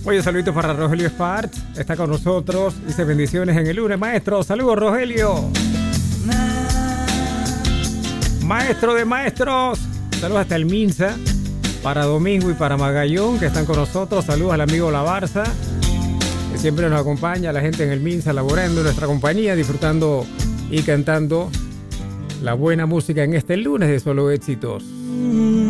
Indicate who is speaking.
Speaker 1: Oye, saluditos para Rogelio Espart. Está con nosotros. Dice bendiciones en el lunes. Maestro, saludos, Rogelio. Maestro de maestros. Saludos hasta el Minsa. Para Domingo y para Magallón, que están con nosotros. Saludos al amigo La Barça, que siempre nos acompaña. La gente en el Minsa laborando en nuestra compañía, disfrutando y cantando la buena música en este lunes de Solo Éxitos.